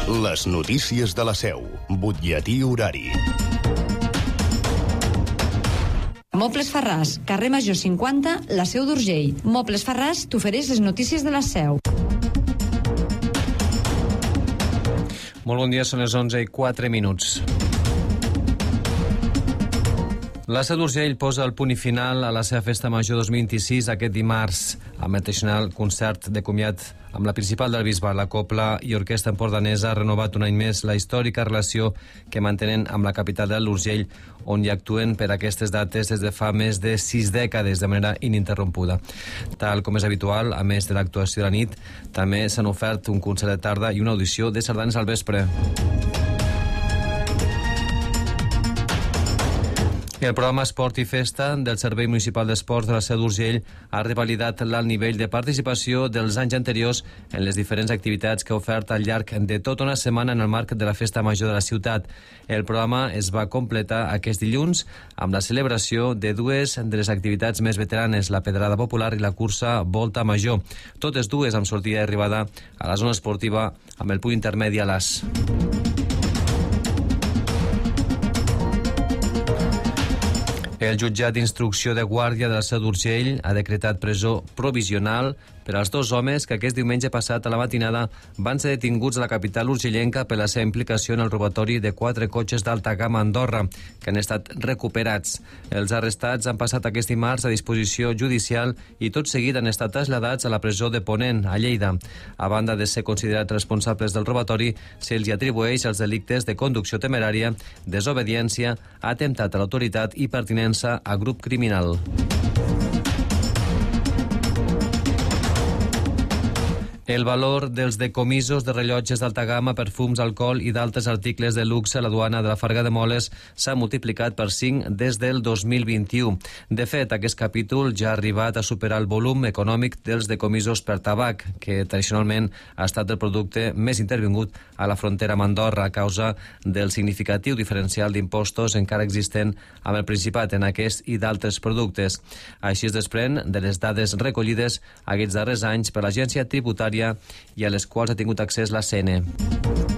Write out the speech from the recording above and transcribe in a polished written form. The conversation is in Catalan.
Les notícies de la Seu. Butlletí horari. Mobles Farràs, carrer Major 50, la Seu d'Urgell. Mobles Farràs t'ofereix les notícies de la Seu. Molt bon dia, són les 11:04. La Seu d'Urgell posa el punt i final a la seva festa major 2026 aquest dimarts, amb el tradicional concert de comiat amb la principal del Bisbat, la Copla i Orquestra Empordanesa ha renovat un any més la històrica relació que mantenen amb la capital de l'Urgell, on hi actuen per aquestes dates des de fa més de 6 dècades de manera ininterrompuda. Tal com és habitual, a més de l'actuació de la nit, també s'han ofert un concert de tarda i una audició de sardanes al vespre. El programa Esport i Festa del Servei Municipal d'Esports de la Seu d'Urgell ha revalidat l'alt nivell de participació dels anys anteriors en les diferents activitats que ha ofert al llarg de tota una setmana en el marc de la Festa Major de la ciutat. El programa es va completar aquest dilluns amb la celebració de dues de les activitats més veteranes, la pedrada popular i la cursa Volta Major. Totes dues amb sortida i arribada a la zona esportiva amb el punt intermedi a l'As. El jutjat d'instrucció de Guàrdia de la Seu d'Urgell ha decretat presó provisional per als 2 homes que aquest diumenge passat a la matinada van ser detinguts a la capital urgellenca per la seva implicació en el robatori de 4 cotxes d'alta gamma a Andorra, que han estat recuperats. Els arrestats han passat aquest dimarts a disposició judicial i tot seguit han estat traslladats a la presó de Ponent, a Lleida. A banda de ser considerats responsables del robatori, se'ls atribueix els delictes de conducció temerària, desobediència, atemptat a l'autoritat i pertinença a grup criminal. El valor dels decomisos de rellotges d'alta gamma, perfums, alcohol i d'altres articles de luxe a la duana de la Farga de Moles s'ha multiplicat per 5 des del 2021. De fet, aquest capítol ja ha arribat a superar el volum econòmic dels decomisos per tabac, que tradicionalment ha estat el producte més intervingut a la frontera amb Andorra a causa del significatiu diferencial d'impostos encara existent amb el Principat en aquest i d'altres productes. Així es desprèn de les dades recollides aquests darrers anys per l'Agència Tributària i a les quals ha tingut accés la CN.